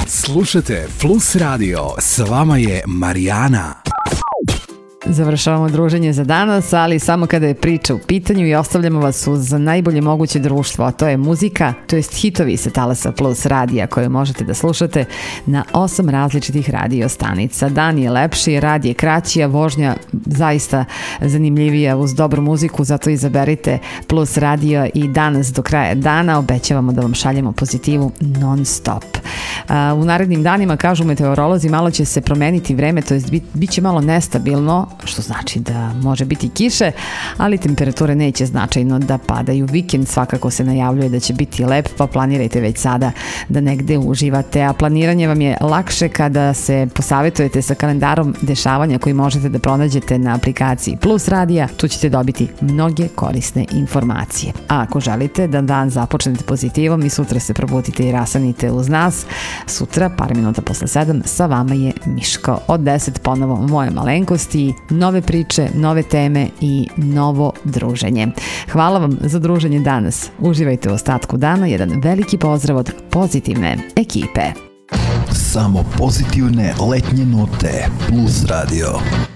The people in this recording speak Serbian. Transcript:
Slušajte Plus Radio, s vama je Marijana. Završavamo druženje za danas, ali samo kada je priča u pitanju i ostavljamo vas uz najbolje moguće društvo, a to je muzika, to jest hitovi sa talasa Plus radija koje možete da slušate na 8 različitih radio stanica. Dan je lepši, rad je kraći, a vožnja zaista zanimljivija uz dobru muziku, zato izaberite Plus radio i danas do kraja dana obećavamo da vam šaljemo pozitivu non stop. U narednim danima, kažu meteorolozi, malo će se promeniti vreme, to jest bit će malo nestabilno, što znači da može biti kiše, ali temperature neće značajno da padaju. Vikend svakako se najavljuje da će biti lep, pa planirajte već sada da negde uživate, a planiranje vam je lakše kada se posavetujete sa kalendarom dešavanja koji možete da pronađete na aplikaciji Plus radija. Tu ćete dobiti mnoge korisne informacije. A ako želite da dan započnete pozitivom i sutra se probudite i rasanite uz nas, sutra, par minuta posle 7, sa vama je Miško. Od 10 ponovo moje malenkosti, nove priče, nove teme i novo druženje. Hvala vam za druženje danas. Uživajte u ostatku dana. Jedan veliki pozdrav od pozitivne ekipe. Samo pozitivne letnje note. Plus Radio.